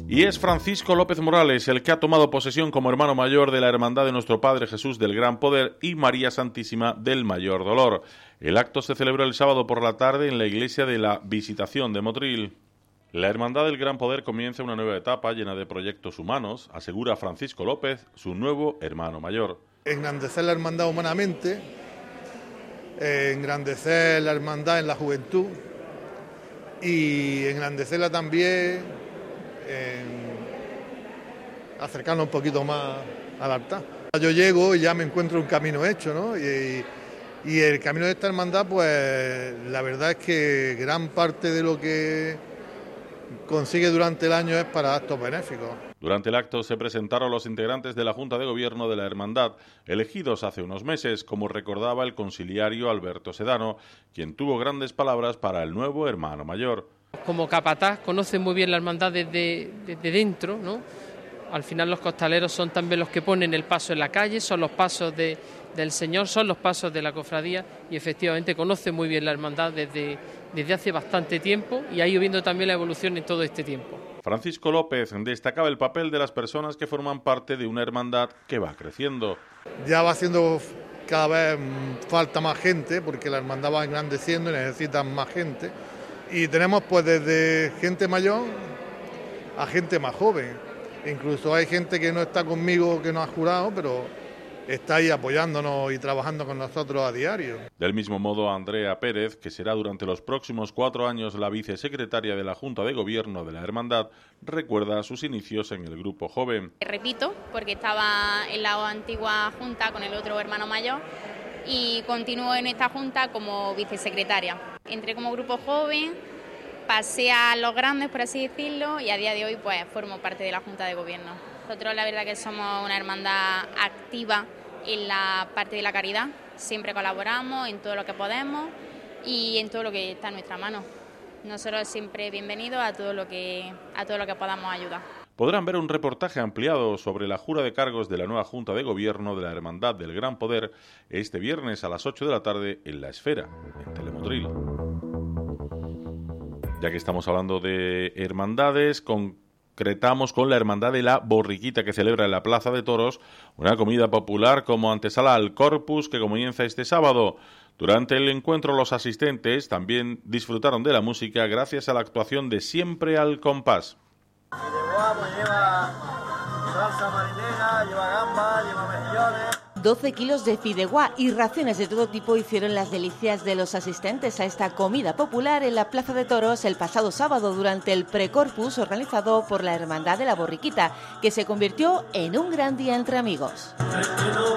Y es Francisco López Morales el que ha tomado posesión como hermano mayor de la Hermandad de Nuestro Padre Jesús del Gran Poder y María Santísima del Mayor Dolor. El acto se celebró el sábado por la tarde en la iglesia de la Visitación de Motril. La Hermandad del Gran Poder comienza una nueva etapa llena de proyectos humanos, asegura Francisco López, su nuevo hermano mayor. Engrandecer la hermandad humanamente, engrandecer la hermandad en la juventud y engrandecerla también, acercarnos un poquito más al altar. Yo llego y ya me encuentro un camino hecho, ¿no? Y el camino de esta hermandad, pues la verdad es que gran parte de lo que consigue durante el año es para actos benéficos. Durante el acto se presentaron los integrantes de la Junta de Gobierno de la Hermandad, elegidos hace unos meses, como recordaba el conciliario Alberto Sedano, quien tuvo grandes palabras para el nuevo hermano mayor. Como capataz conoce muy bien la hermandad desde dentro, ¿no? Al final los costaleros son también los que ponen el paso en la calle, son los pasos del Señor, son los pasos de la cofradía y efectivamente conoce muy bien la hermandad desde hace bastante tiempo y ha ido viendo también la evolución en todo este tiempo. Francisco López destacaba el papel de las personas que forman parte de una hermandad que va creciendo. Ya va haciendo cada vez falta más gente porque la hermandad va engrandeciendo y necesitan más gente. Y tenemos pues desde gente mayor a gente más joven. Incluso hay gente que no está conmigo, que no ha jurado, pero está ahí apoyándonos y trabajando con nosotros a diario. Del mismo modo, Andrea Pérez, que será durante los próximos 4 años la vicesecretaria de la Junta de Gobierno de la Hermandad, recuerda sus inicios en el grupo joven. Repito, porque estaba en la antigua Junta con el otro hermano mayor y continúo en esta Junta como vicesecretaria. Entré como grupo joven, pasé a los grandes, por así decirlo, y a día de hoy pues formo parte de la Junta de Gobierno. Nosotros la verdad que somos una hermandad activa en la parte de la caridad, siempre colaboramos en todo lo que podemos y en todo lo que está en nuestra mano. Nosotros siempre bienvenidos a todo lo que podamos ayudar. Podrán ver un reportaje ampliado sobre la jura de cargos de la nueva Junta de Gobierno de la Hermandad del Gran Poder este viernes a las 8 de la tarde en La Esfera, en Telemotril. Ya que estamos hablando de hermandades, concretamos con la Hermandad de la Borriquita, que celebra en la Plaza de Toros una comida popular como antesala al Corpus que comienza este sábado. Durante el encuentro los asistentes también disfrutaron de la música gracias a la actuación de Siempre al Compás. Lleva salsa marinera, lleva gamba, lleva mejillones. 12 kilos de fideuá y raciones de todo tipo hicieron las delicias de los asistentes a esta comida popular en la Plaza de Toros el pasado sábado durante el Precorpus organizado por la Hermandad de la Borriquita, que se convirtió en un gran día entre amigos.